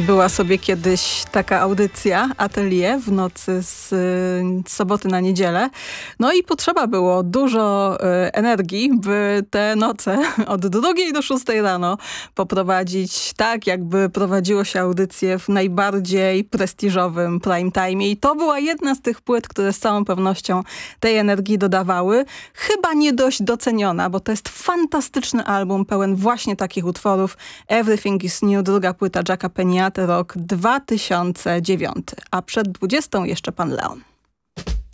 Była sobie kiedyś taka audycja, atelier w nocy z soboty na niedzielę. No i potrzeba było dużo energii, by te noce od 2 do 6 rano poprowadzić tak, jakby prowadziło się audycję w najbardziej prestiżowym prime time. I to była jedna z tych płyt, które z całą pewnością tej energii dodawały. Chyba nie dość doceniona, bo to jest fantastyczny album pełen właśnie takich utworów. Everything is New, druga płyta Jacka Peniaty, rok 2009. A przed 20 jeszcze pan Leon.